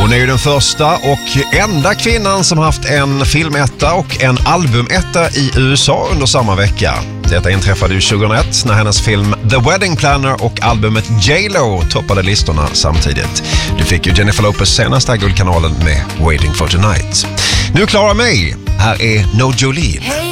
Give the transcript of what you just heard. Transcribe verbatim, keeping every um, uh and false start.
Hon är ju den första och enda kvinnan som haft en filmetta och en albumetta i U S A under samma vecka. Detta inträffade ju tjugohundraett när hennes film The Wedding Planner och albumet J Lo toppade listorna samtidigt. Du fick ju Jennifer Lopez senaste Guldkanalen med Waiting for Tonight. Nu Clara May, här är No Jolene.